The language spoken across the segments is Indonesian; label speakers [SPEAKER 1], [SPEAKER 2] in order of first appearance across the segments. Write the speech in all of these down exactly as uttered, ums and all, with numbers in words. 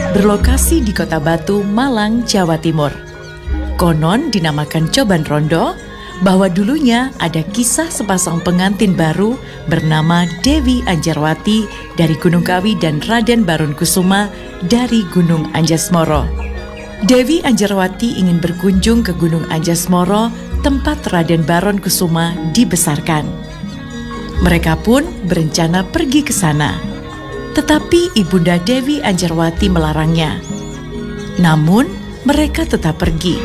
[SPEAKER 1] berlokasi di Kota Batu, Malang, Jawa Timur. Konon dinamakan Coban Rondo bahwa dulunya ada kisah sepasang pengantin baru bernama Dewi Anjarwati dari Gunung Kawi dan Raden Barunkusuma dari Gunung Anjasmoro. Dewi Anjarwati ingin berkunjung ke Gunung Anjasmoro, tempat Raden Barunkusuma dibesarkan. Mereka pun berencana pergi ke sana. Tetapi Ibunda Dewi Anjarwati melarangnya. Namun, mereka tetap pergi.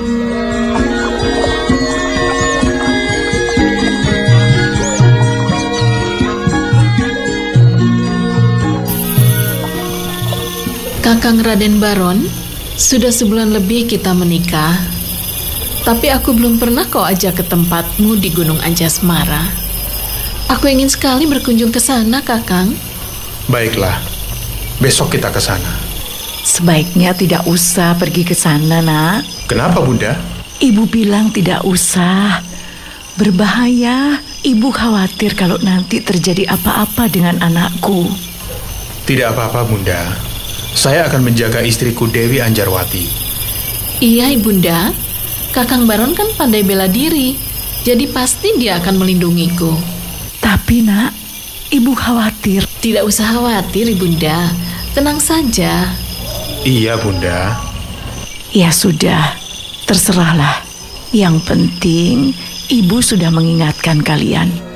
[SPEAKER 2] Kakang Raden Baron, sudah sebulan lebih kita menikah, tapi aku belum pernah kau ajak ke tempatmu di Gunung Anjasmara. Aku ingin sekali berkunjung ke sana, Kakang.
[SPEAKER 3] Baiklah, besok kita ke sana.
[SPEAKER 1] Sebaiknya tidak usah pergi ke sana, Nak.
[SPEAKER 3] Kenapa, Bunda?
[SPEAKER 1] Ibu bilang tidak usah. Berbahaya. Ibu khawatir kalau nanti terjadi apa-apa dengan anakku.
[SPEAKER 3] Tidak apa-apa, Bunda. Saya akan menjaga istriku Dewi Anjarwati.
[SPEAKER 2] Iya, Ibunda. Kakang Baron kan pandai bela diri, jadi pasti dia akan melindungiku.
[SPEAKER 1] Tapi, Nak, Ibu khawatir.
[SPEAKER 2] Tidak usah khawatir, Ibunda. Tenang saja.
[SPEAKER 3] Iya, Bunda.
[SPEAKER 1] Ya sudah, terserahlah. Yang penting, Ibu sudah mengingatkan kalian.